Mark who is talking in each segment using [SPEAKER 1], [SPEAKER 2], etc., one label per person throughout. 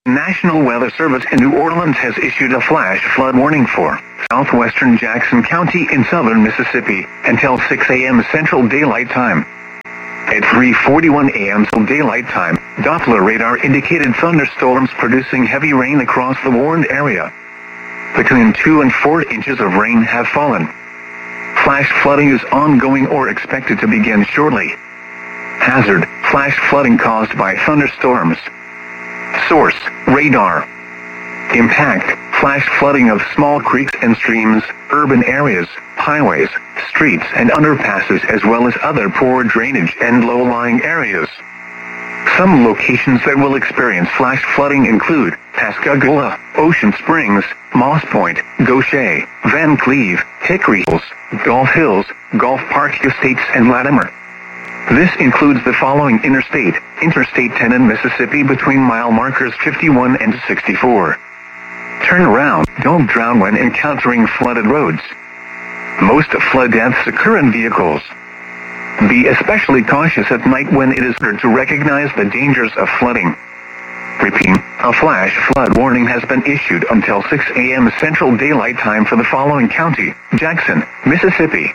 [SPEAKER 1] National Weather Service in New Orleans has issued a flash flood warning for southwestern Jackson County in southern Mississippi until 6 a.m. Central Daylight Time. At 3:41 a.m. Central Daylight Time, Doppler radar indicated thunderstorms producing heavy rain across the warned area. Between 2 and 4 inches of rain have fallen. Flash flooding is ongoing or expected to begin shortly. Hazard: flash flooding caused by thunderstorms. Source: radar. Impact: flash flooding of small creeks and streams, urban areas, highways, streets and underpasses, as well as other poor drainage and low-lying areas. Some locations that will experience flash flooding include Pascagoula, Ocean Springs, Moss Point, Gaucher, Van Cleve, Hickory Hills, Gulf Hills, Gulf Park Estates and Latimer. This includes the following Interstate 10 in Mississippi between mile markers 51 and 64. Turn around, don't drown when encountering flooded roads. Most flood deaths occur in vehicles. Be especially cautious at night when it is hard to recognize the dangers of flooding. Repeating, a flash flood warning has been issued until 6 a.m. Central Daylight Time for the following county: Jackson, Mississippi.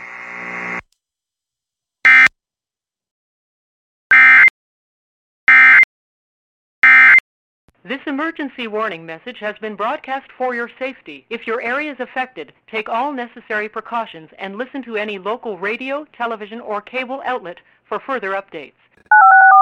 [SPEAKER 2] This emergency warning message has been broadcast for your safety. If your area is affected, take all necessary precautions and listen to any local radio, television, or cable outlet for further updates.